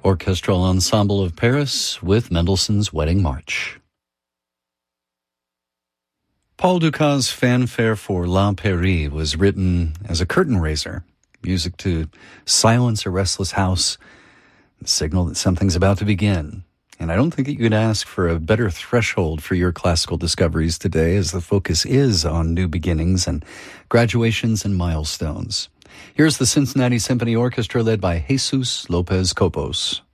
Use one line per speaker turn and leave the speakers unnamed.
Orchestral Ensemble of Paris with Mendelssohn's Wedding March. Paul Dukas' fanfare for La Pairie was written as a curtain raiser, music to silence a restless house, the signal that something's about to begin. And I don't think that you could ask for a better threshold for your classical discoveries today, as the focus is on new beginnings and graduations and milestones. Here's the Cincinnati Symphony Orchestra led by Jesus Lopez Cobos.